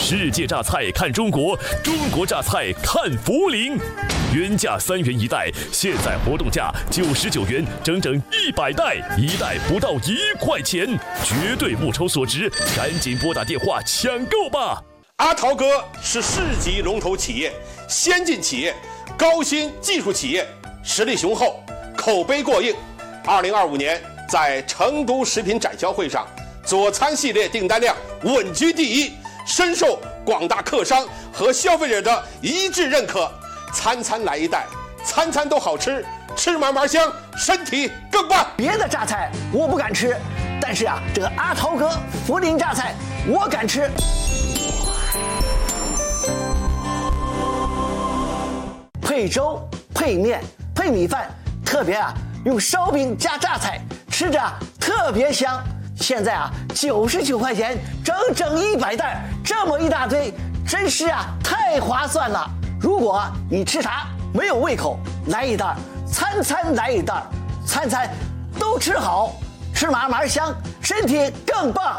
世界榨菜看中国，中国榨菜看涪陵。原价3元一袋，现在活动价99元，整整100袋，一袋不到1块钱，绝对物超所值，赶紧拨打电话抢购吧！ 阿陶哥是市级龙头企业、先进企业、高新技术企业，实力雄厚，口碑过硬。2025年在成都食品展销会上，佐餐系列订单量稳居第一，深受广大客商和消费者的一致认可。餐餐来一袋，餐餐都好吃，吃嘛嘛香，身体更棒。 别的榨菜我不敢吃，但是啊，这个阿陶哥涪陵榨菜我敢吃。配粥、配面、配米饭，特别啊用烧饼加榨菜，吃着特别香。现在啊99块钱，整整100袋，这么一大堆，真是啊太划算了。如果你吃啥没有胃口，来一袋，餐餐来一袋，餐餐都吃好，吃嘛嘛香，身体更棒。